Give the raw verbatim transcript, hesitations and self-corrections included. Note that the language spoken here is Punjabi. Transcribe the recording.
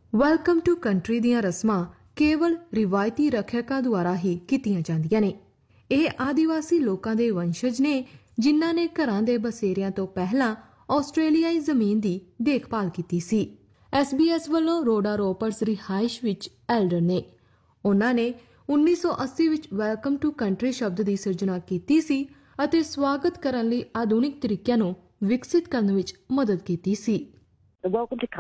ਵੈਲਕਮ ਟੂ ਕੰਟਰੀ ਦੀਆਂ ਰਸਮਾਂ ਕੇਵਲ ਰਿਵਾਇਤੀ ਰੱਖਿਅਕਾਂ ਦੁਆਰਾ ਹੀ ਕੀਤੀਆਂ ਜਾਂਦੀਆਂ ਨੇ। ਇਹ ਆਦੀਵਾਸੀ ਲੋਕਾਂ ਦੇ ਵੰਸ਼ਜ ਨੇ ਜਿਨ੍ਹਾਂ ਨੇ ਘਰਾਂ ਦੇ ਬਸੇਰਿਆਂ ਤੋਂ ਪਹਿਲਾਂ ਆਸਟ੍ਰੇਲੀਆਈ ਜ਼ਮੀਨ ਦੀ ਦੇਖਭਾਲ ਕੀਤੀ ਸੀ। ਐਸ ਬੀ ਐਸ ਵੱਲੋਂ ਰੋਡਾ ਰੋਪਰਸ ਰਿਹਾਇਸ਼ ਵਿੱਚ ਐਲਡਰ ਨੇ। ਉਹਨਾਂ ਨੇ ਉੱਨੀ ਸੌ ਅੱਸੀ ਵਿੱਚ ਵੈਲਕਮ ਟੂ ਕੰਟਰੀ ਸ਼ਬਦ ਦੀ ਸਿਰਜਣਾ ਕੀਤੀ ਸੀ ਅਤੇ ਸਵਾਗਤ ਕਰਨ ਲਈ ਆਧੁਨਿਕ ਤਰੀਕਿਆਂ ਨੂੰ ਵਿਕਸਿਤ ਕਰਨ ਵਿੱਚ ਮਦਦ ਕੀਤੀ ਸੀ। The Welcome to